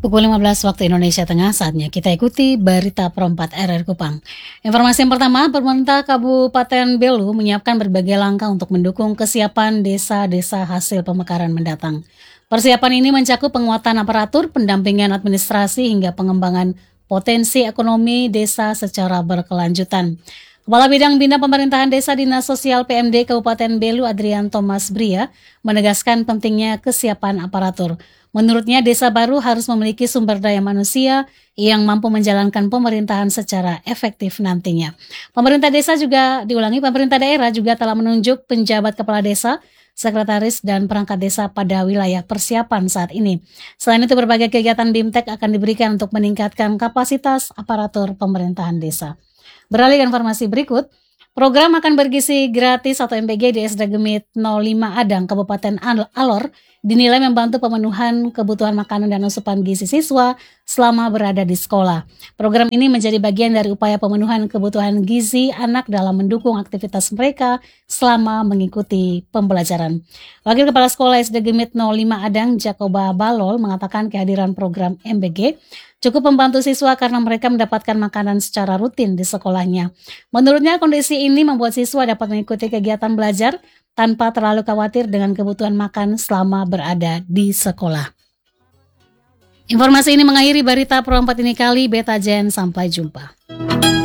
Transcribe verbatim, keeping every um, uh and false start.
Pukul lima belas waktu Indonesia Tengah, saatnya kita ikuti berita perempat R R Kupang. Informasi yang pertama, pemerintah Kabupaten Belu menyiapkan berbagai langkah untuk mendukung kesiapan desa-desa hasil pemekaran mendatang. Persiapan ini mencakup penguatan aparatur, pendampingan administrasi, hingga pengembangan potensi ekonomi desa secara berkelanjutan. Kepala Bidang Bina Pemerintahan Desa Dinas Sosial P M D Kabupaten Belu, Adrian Thomas Bria, menegaskan pentingnya kesiapan aparatur. Menurutnya, desa baru harus memiliki sumber daya manusia yang mampu menjalankan pemerintahan secara efektif nantinya. Pemerintah desa juga diulangi, pemerintah daerah juga telah menunjuk penjabat kepala desa, sekretaris, dan perangkat desa pada wilayah persiapan saat ini. Selain itu, berbagai kegiatan BIMTEK akan diberikan untuk meningkatkan kapasitas aparatur pemerintahan desa. Beralih ke informasi berikut, program makan bergizi gratis atau M B G di S D Gemit nol lima Adang, Kabupaten Alor, dinilai membantu pemenuhan kebutuhan makanan dan asupan gizi siswa selama berada di sekolah. Program ini menjadi bagian dari upaya pemenuhan kebutuhan gizi anak dalam mendukung aktivitas mereka selama mengikuti pembelajaran. Wakil Kepala Sekolah S D Gemit nol lima Adang, Jakoba Balol, mengatakan kehadiran program M B G cukup membantu siswa karena mereka mendapatkan makanan secara rutin di sekolahnya. Menurutnya, kondisi ini membuat siswa dapat mengikuti kegiatan belajar tanpa terlalu khawatir dengan kebutuhan makan selama berada di sekolah. Informasi ini mengakhiri berita perempat ini kali. Beta Jen, sampai jumpa.